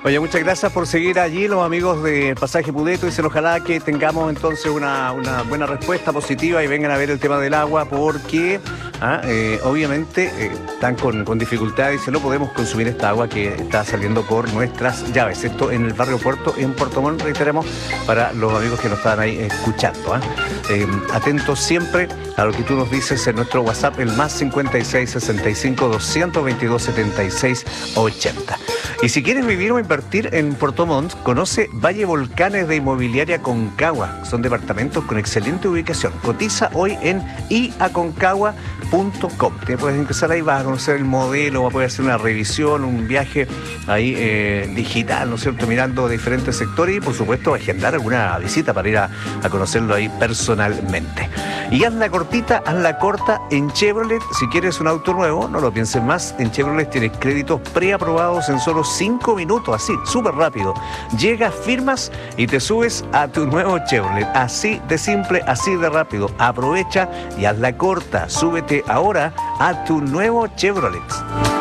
Oye, muchas gracias por seguir allí, los amigos de Pasaje Pudeto. Dicen, ojalá que tengamos entonces una buena respuesta positiva y vengan a ver el tema del agua, porque obviamente están con dificultades y no podemos consumir esta agua que está saliendo por nuestras llaves. Esto en el barrio Puerto, en Puerto Montt, reiteremos, para los amigos que nos están ahí escuchando. Atentos siempre a lo que tú nos dices en nuestro WhatsApp, el más 56 65 222 76 80. Y si quieres vivir o invertir en Puerto Montt, conoce Valle Volcanes de Inmobiliaria Aconcagua. Son departamentos con excelente ubicación. Cotiza hoy en iaconcagua.com. Te puedes ingresar ahí, vas a conocer el modelo, vas a poder hacer una revisión, un viaje ahí digital, ¿no es cierto?, mirando diferentes sectores y, por supuesto, agendar alguna visita para ir a conocerlo ahí personalmente. Y hazla cortita, hazla corta en Chevrolet. Si quieres un auto nuevo, no lo pienses más. En Chevrolet tienes créditos preaprobados en solo 5 minutos, así, súper rápido. Llegas, firmas y te subes a tu nuevo Chevrolet. Así de simple, así de rápido. Aprovecha y hazla corta. Súbete ahora a tu nuevo Chevrolet.